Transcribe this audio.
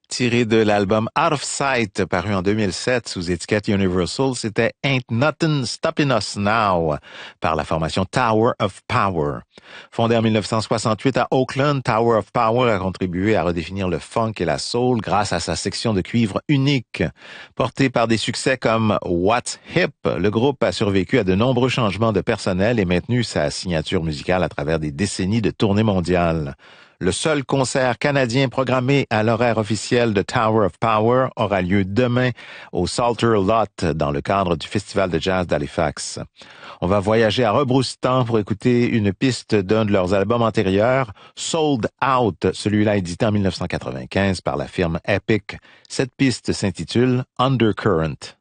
Tiré de l'album Out of Sight, paru en 2007 sous étiquette Universal, c'était Ain't Nothing Stopping Us Now par la formation Tower of Power. Fondée en 1968 à Oakland, Tower of Power a contribué à redéfinir le funk et la soul grâce à sa section de cuivre unique. Porté par des succès comme What's Hip, le groupe a survécu à de nombreux changements de personnel et maintenu sa signature musicale à travers des décennies de tournées mondiales. Le seul concert canadien programmé à l'horaire officiel de Tower of Power aura lieu demain au Salter Lot dans le cadre du Festival de jazz d'Halifax. On va voyager à rebrousse-temps pour écouter une piste d'un de leurs albums antérieurs, Sold Out, celui-là édité en 1995 par la firme Epic. Cette piste s'intitule Undercurrent.